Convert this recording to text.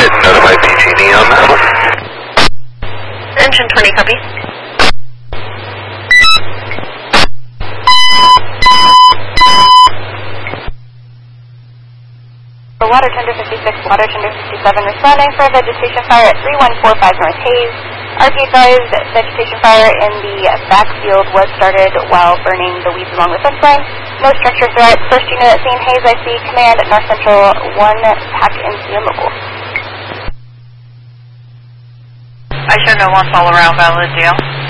ahead and notify BG&E on that one. Engine 20, copy. Water Tender 56, Water Tender 57, responding for a vegetation fire at 3145 North Hayes. RP advised vegetation fire in the backfield was started while burning the weeds along the fence line. No structure threat. First unit at St. Hayes, IC, command at North Central 1, pack NCO mobile. I show no one fall around valid deal.